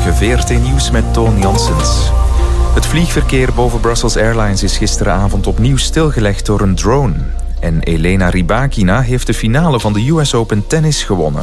Goedemorgen, VRT Nieuws met Toon Janssens. Het vliegverkeer boven Brussels Airlines is gisteravond opnieuw stilgelegd door een drone. En Elena Rybakina heeft de finale van de US Open Tennis gewonnen.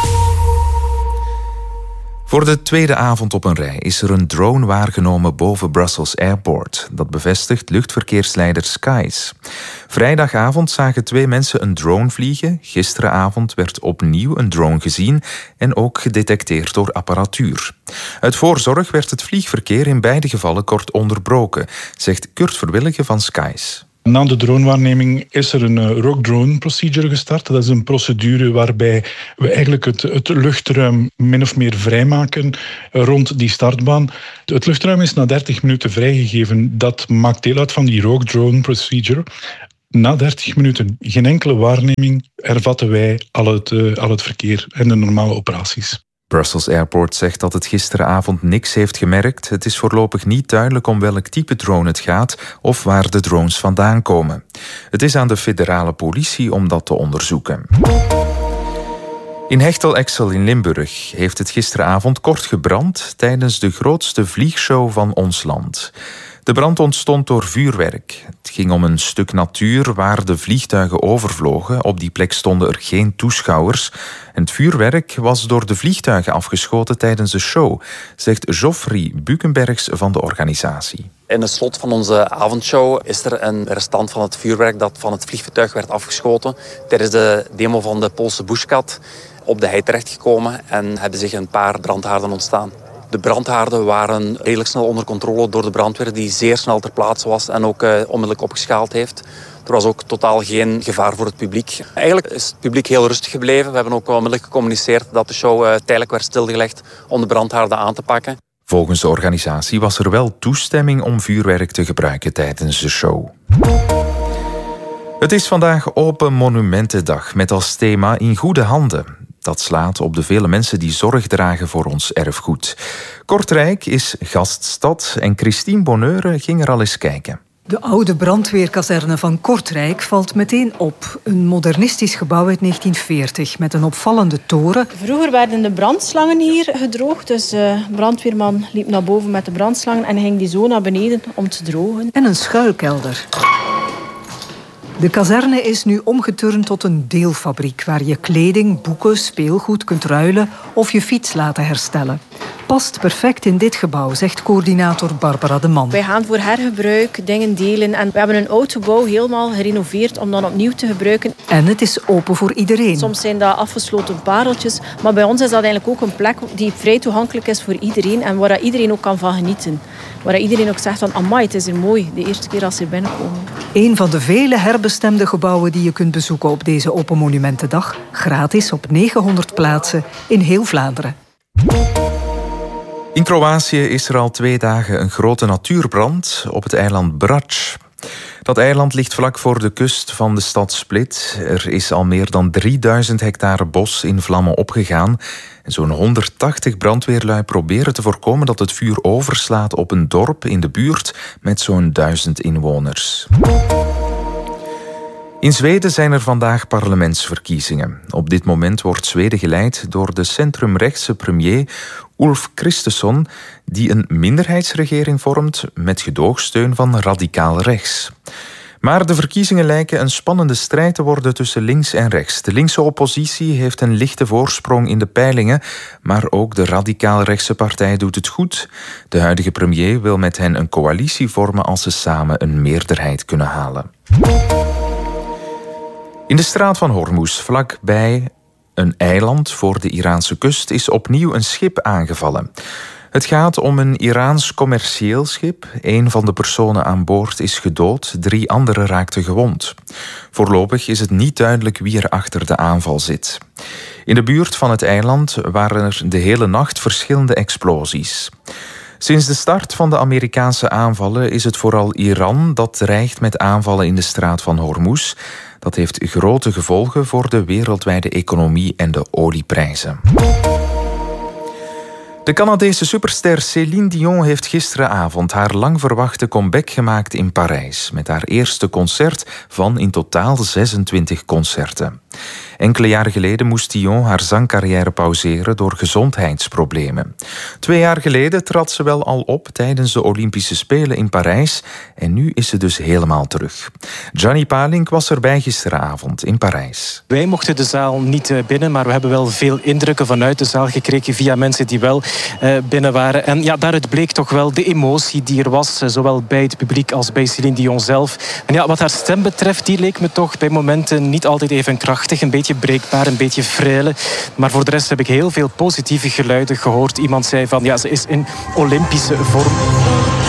Voor de tweede avond op een rij is er een drone waargenomen boven Brussels Airport. Dat bevestigt luchtverkeersleider Skies. Vrijdagavond zagen 2 mensen een drone vliegen. Gisteravond werd opnieuw een drone gezien en ook gedetecteerd door apparatuur. Uit voorzorg werd het vliegverkeer in beide gevallen kort onderbroken, zegt Kurt Verwillige van Skies. Na de dronewaarneming is er een rogue drone procedure gestart. Dat is een procedure waarbij we eigenlijk het luchtruim min of meer vrijmaken rond die startbaan. Het luchtruim is na 30 minuten vrijgegeven. Dat maakt deel uit van die rogue drone procedure. Na 30 minuten geen enkele waarneming hervatten wij al het verkeer en de normale operaties. Brussels Airport zegt dat het gisteravond niks heeft gemerkt. Het is voorlopig niet duidelijk om welk type drone het gaat of waar de drones vandaan komen. Het is aan de federale politie om dat te onderzoeken. In Hechtel-Exel in Limburg heeft het gisteravond kort gebrand tijdens de grootste vliegshow van ons land. De brand ontstond door vuurwerk. Het ging om een stuk natuur waar de vliegtuigen overvlogen. Op die plek stonden er geen toeschouwers. En het vuurwerk was door de vliegtuigen afgeschoten tijdens de show, zegt Geoffrey Bukenbergs van de organisatie. In het slot van onze avondshow is er een restant van het vuurwerk dat van het vliegtuig werd afgeschoten tijdens de demo van de Poolse bushkat op de hei terechtgekomen en hebben zich een paar brandhaarden ontstaan. De brandhaarden waren redelijk snel onder controle door de brandweer die zeer snel ter plaatse was en ook onmiddellijk opgeschaald heeft. Er was ook totaal geen gevaar voor het publiek. Eigenlijk is het publiek heel rustig gebleven. We hebben ook onmiddellijk gecommuniceerd dat de show tijdelijk werd stilgelegd om de brandhaarden aan te pakken. Volgens de organisatie was er wel toestemming om vuurwerk te gebruiken tijdens de show. Het is vandaag Open Monumentendag met als thema In Goede Handen. Dat slaat op de vele mensen die zorg dragen voor ons erfgoed. Kortrijk is gaststad en Christine Bonheure ging er al eens kijken. De oude brandweerkazerne van Kortrijk valt meteen op. Een modernistisch gebouw uit 1940 met een opvallende toren. Vroeger werden de brandslangen hier gedroogd. Dus de brandweerman liep naar boven met de brandslangen en ging die zo naar beneden om te drogen. En een schuilkelder. De kazerne is nu omgeturnd tot een deelfabriek waar je kleding, boeken, speelgoed kunt ruilen of je fiets laten herstellen. Past perfect in dit gebouw, zegt coördinator Barbara de Man. Wij gaan voor hergebruik, dingen delen en we hebben een oud gebouw helemaal gerenoveerd om dan opnieuw te gebruiken. En het is open voor iedereen. Soms zijn dat afgesloten pareltjes, maar bij ons is dat eigenlijk ook een plek die vrij toegankelijk is voor iedereen en waar iedereen ook kan van genieten. Waar iedereen ook zegt van amai, het is hier mooi, de eerste keer als ze binnenkomen. Een van de vele herbestemde gebouwen die je kunt bezoeken op deze Open Monumentendag. Gratis op 900 plaatsen in heel Vlaanderen. In Kroatië is er al 2 dagen een grote natuurbrand op het eiland Brač. Dat eiland ligt vlak voor de kust van de stad Split. Er is al meer dan 3000 hectare bos in vlammen opgegaan. En zo'n 180 brandweerlui proberen te voorkomen dat het vuur overslaat op een dorp in de buurt met zo'n 1000 inwoners. In Zweden zijn er vandaag parlementsverkiezingen. Op dit moment wordt Zweden geleid door de centrumrechtse premier Ulf Kristersson, die een minderheidsregering vormt met gedoogsteun van radicaal rechts. Maar de verkiezingen lijken een spannende strijd te worden tussen links en rechts. De linkse oppositie heeft een lichte voorsprong in de peilingen, maar ook de radicaal-rechtse partij doet het goed. De huidige premier wil met hen een coalitie vormen als ze samen een meerderheid kunnen halen. In de straat van Hormuz, vlakbij een eiland voor de Iraanse kust, is opnieuw een schip aangevallen. Het gaat om een Iraans commercieel schip. 1 van de personen aan boord is gedood, 3 anderen raakten gewond. Voorlopig is het niet duidelijk wie er achter de aanval zit. In de buurt van het eiland waren er de hele nacht verschillende explosies. Sinds de start van de Amerikaanse aanvallen is het vooral Iran dat dreigt met aanvallen in de straat van Hormuz. Dat heeft grote gevolgen voor de wereldwijde economie en de olieprijzen. De Canadese superster Céline Dion heeft gisteravond haar lang verwachte comeback gemaakt in Parijs met haar eerste concert van in totaal 26 concerten. Enkele jaren geleden moest Dion haar zangcarrière pauzeren door gezondheidsproblemen. 2 jaar geleden trad ze wel al op tijdens de Olympische Spelen in Parijs en nu is ze dus helemaal terug. Gianni Palink was erbij gisteravond in Parijs. Wij mochten de zaal niet binnen, maar we hebben wel veel indrukken vanuit de zaal gekregen via mensen die wel binnen waren. En ja, daaruit bleek toch wel de emotie die er was, zowel bij het publiek als bij Céline Dion zelf. En ja, wat haar stem betreft, die leek me toch bij momenten niet altijd even krachtig, een beetje breekbaar, een beetje frêle. Maar voor de rest heb ik heel veel positieve geluiden gehoord. Iemand zei van, ja, ze is in Olympische vorm.